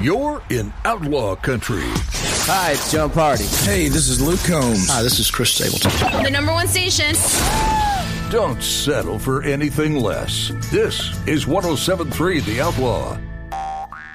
You're in Outlaw Country. Hi, it's John Party. Hey, this is Luke Combs. Hi, this is Chris Stapleton. The number one station. Don't settle for anything less. This is 107.3 The Outlaw.